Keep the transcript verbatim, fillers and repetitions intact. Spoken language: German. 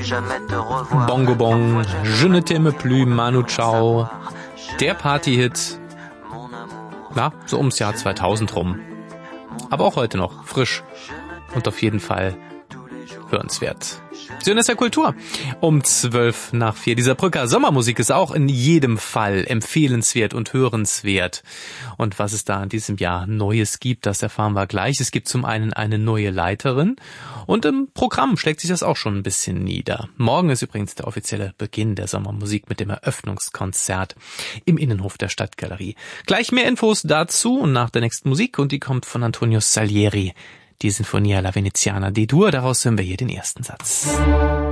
Bongo Bong, Je ne t'aime plus, Manu Chao. Der Partyhit, na, so ums Jahr zweitausend rum. Aber auch heute noch frisch und auf jeden Fall hörenswert. Schön ist ja Kultur. Um zwölf nach vier. Dieser Brücker Sommermusik ist auch in jedem Fall empfehlenswert und hörenswert. Und was es da in diesem Jahr Neues gibt, das erfahren wir gleich. Es gibt zum einen eine neue Leiterin und im Programm schlägt sich das auch schon ein bisschen nieder. Morgen ist übrigens der offizielle Beginn der Sommermusik mit dem Eröffnungskonzert im Innenhof der Stadtgalerie. Gleich mehr Infos dazu und nach der nächsten Musik, und die kommt von Antonio Salieri. Die Sinfonia La Veneziana D-Dur, daraus hören wir hier den ersten Satz.